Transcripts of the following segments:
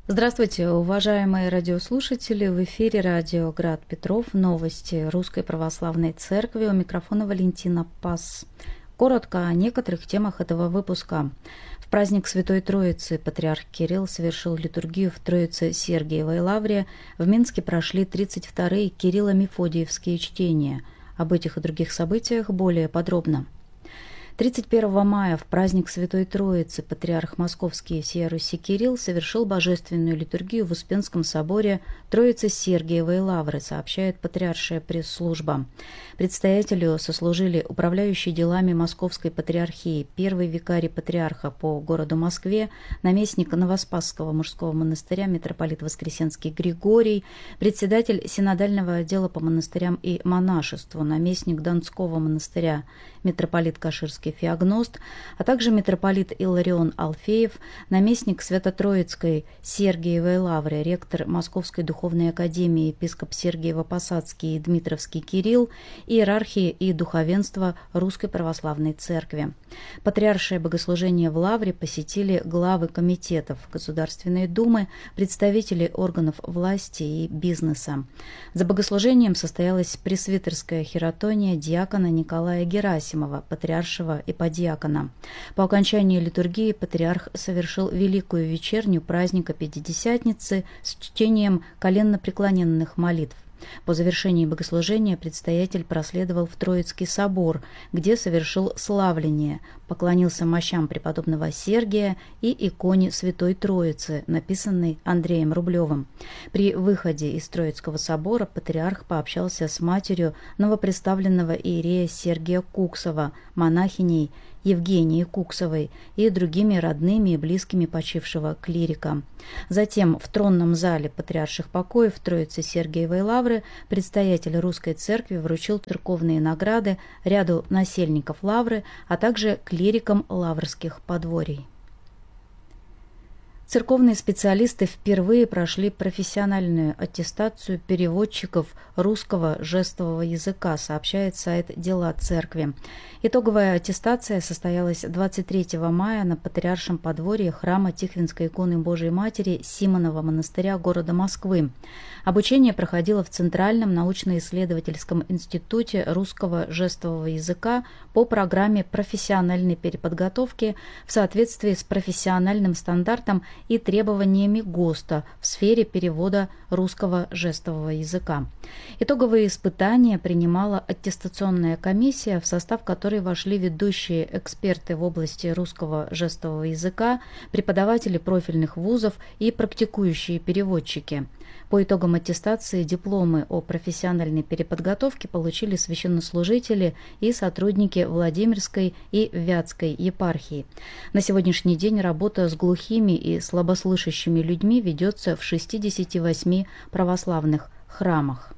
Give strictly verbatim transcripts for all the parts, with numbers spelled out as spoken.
Здравствуйте, уважаемые радиослушатели! В эфире радио «Град Петров». Новости Русской Православной Церкви. У микрофона Валентина Пас. Коротко о некоторых темах этого выпуска. В праздник Святой Троицы патриарх Кирилл совершил литургию в Троице-Сергиевой лавре. В Минске прошли тридцать вторые Кирилло-Мефодиевские чтения. Об этих и других событиях более подробно. тридцать первого мая в праздник Святой Троицы патриарх Московский и всея Руси Кирилл совершил божественную литургию в Успенском соборе Троицы-Сергиевой лавры, сообщает патриаршая пресс-служба. Предстоятелю сослужили управляющий делами Московской патриархии, первый викарий патриарха по городу Москве, наместник Новоспасского мужского монастыря митрополит Воскресенский Григорий, председатель синодального отдела по монастырям и монашеству, наместник Донского монастыря митрополит Каширский Феогност, а также митрополит Илларион Алфеев, наместник Свято-Троицкой Сергиевой лавры, ректор Московской духовной академии епископ Сергиево-Посадский и Дмитровский Кирилл, иерархии и духовенство Русской Православной Церкви. Патриаршее богослужение в лавре посетили главы комитетов Государственной Думы, представители органов власти и бизнеса. За богослужением состоялась пресвитерская хиротония диакона Николая Герасимова, патриаршего иподиакона. По окончании литургии патриарх совершил великую вечерню праздника Пятидесятницы с чтением коленно-преклоненных молитв. По завершении богослужения предстоятель проследовал в Троицкий собор, где совершил славление, поклонился мощам преподобного Сергия и иконе Святой Троицы, написанной Андреем Рублевым. При выходе из Троицкого собора патриарх пообщался с матерью новоприставленного иерея Сергия Куксова, монахиней Евгенией Куксовой и другими родными и близкими почившего клирика. Затем в тронном зале патриарших покоев Троицы Сергиевой лавры предстоятель Русской Церкви вручил церковные награды ряду насельников лавры, а также клирикам лаврских подворий. Церковные специалисты впервые прошли профессиональную аттестацию переводчиков русского жестового языка, сообщает сайт «Дела Церкви». Итоговая аттестация состоялась двадцать третьего мая на Патриаршем подворье храма Тихвинской иконы Божией Матери Симонова монастыря города Москвы. Обучение проходило в Центральном научно-исследовательском институте русского жестового языка по программе профессиональной переподготовки в соответствии с профессиональным стандартом и требованиями ГОСТа в сфере перевода русского жестового языка. Итоговые испытания принимала аттестационная комиссия, в состав которой вошли ведущие эксперты в области русского жестового языка, преподаватели профильных вузов и практикующие переводчики. По итогам аттестации дипломы о профессиональной переподготовке получили священнослужители и сотрудники Владимирской и Вятской епархии. На сегодняшний день работа с глухими и слабослышащими людьми ведется в шестидесяти восьми православных храмах.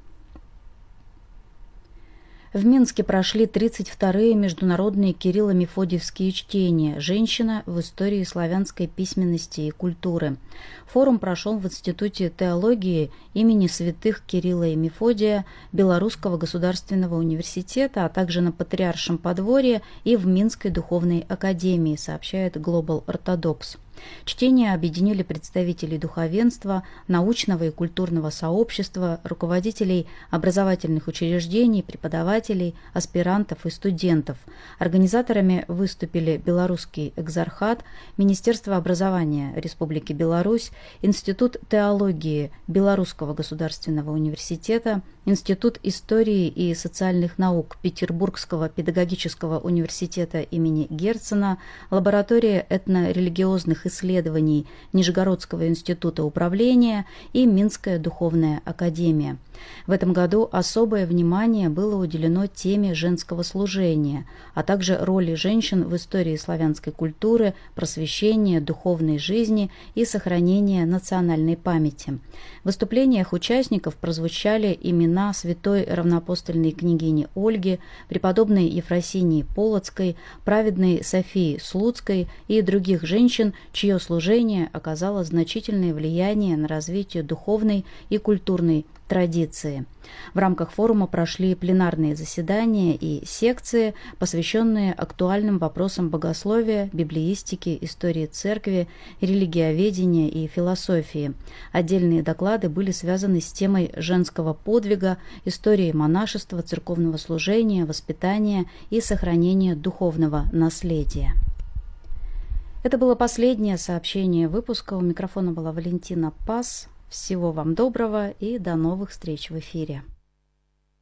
В Минске прошли тридцать вторые международные Кирилло-Мефодиевские чтения «Женщина в истории славянской письменности и культуры». Форум прошел в Институте теологии имени святых Кирилла и Мефодия Белорусского государственного университета, а также на Патриаршем подворье и в Минской духовной академии, сообщает Global Orthodox. Чтения объединили представителей духовенства, научного и культурного сообщества, руководителей образовательных учреждений, преподавателей, аспирантов и студентов. Организаторами выступили Белорусский экзархат, Министерство образования Республики Беларусь, Институт теологии Белорусского государственного университета, Институт истории и социальных наук Петербургского педагогического университета имени Герцена, лаборатория этнорелигиозных исследований Нижегородского института управления и Минская духовная академия. В этом году особое внимание было уделено теме женского служения, а также роли женщин в истории славянской культуры, просвещения, духовной жизни и сохранения национальной памяти. В выступлениях участников прозвучали имена святой равноапостольной княгини Ольги, преподобной Ефросинии Полоцкой, праведной Софии Слуцкой и других женщин, чье служение оказало значительное влияние на развитие духовной и культурной традиции. В рамках форума прошли пленарные заседания и секции, посвященные актуальным вопросам богословия, библеистики, истории церкви, религиоведения и философии. Отдельные доклады были связаны с темой женского подвига, историей монашества, церковного служения, воспитания и сохранения духовного наследия. Это было последнее сообщение выпуска. У микрофона была Валентина Пас. Всего вам доброго и до новых встреч в эфире.